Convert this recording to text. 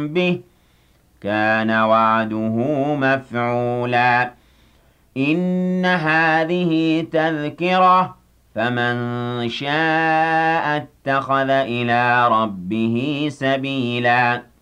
بِهِ كَانَ وَعْدُهُ مَفْعُولًا إِنَّ هَٰذِهِ تَذْكِرَةٌ فَمَن شَاءَ اتَّخَذَ إِلَىٰ رَبِّهِ سَبِيلًا